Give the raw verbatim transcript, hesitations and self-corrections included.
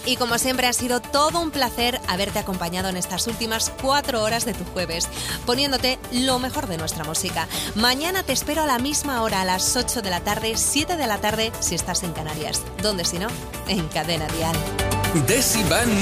Y como siempre ha sido todo un placer haberte acompañado en estas últimas cuatro horas de tu jueves, poniéndote lo mejor de nuestra música. Mañana te espero a la misma hora, a las ocho de la tarde, siete de la tarde, si estás en Canarias. ¿Dónde si no? En Cadena Dial. Desi Van